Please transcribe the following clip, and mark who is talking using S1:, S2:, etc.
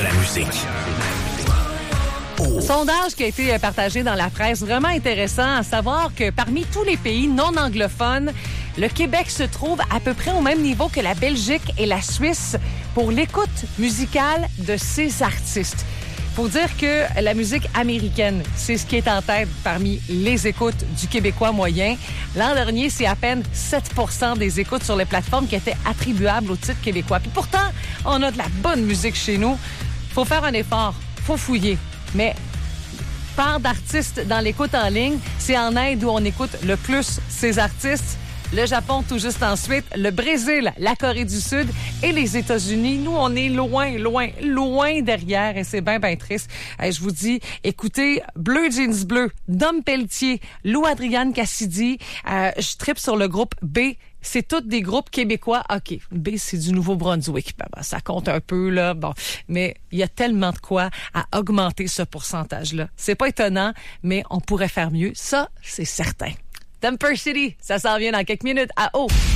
S1: de la musique.
S2: Sondage qui a été partagé dans la presse, vraiment intéressant à savoir que parmi tous les pays non anglophones, le Québec se trouve à peu près au même niveau que la Belgique et la Suisse pour l'écoute musicale de ses artistes. Faut dire que la musique américaine, c'est ce qui est en tête parmi les écoutes du Québécois moyen. L'an dernier, c'est à peine 7% des écoutes sur les plateformes qui étaient attribuables au titre québécois. Puis pourtant, on a de la bonne musique chez nous. Faut faire un effort, faut fouiller. Mais part d'artistes dans l'écoute en ligne, c'est en Inde où on écoute le plus ces artistes. Le Japon tout juste ensuite, le Brésil, la Corée du Sud et les États-Unis. Nous, on est loin derrière et c'est bien triste. Je vous dis, écoutez, Bleu Jeans Bleu, Dom Pelletier, Lou Adrienne Cassidy, je trippe sur le groupe B. C'est tous des groupes québécois. OK, B, c'est du Nouveau-Brunswick. Ben, ça compte un peu, là. Bon, mais il y a tellement de quoi à augmenter ce pourcentage-là. C'est pas étonnant, mais on pourrait faire mieux. Ça, c'est certain. Temper City, ça s'en vient dans quelques minutes à haut.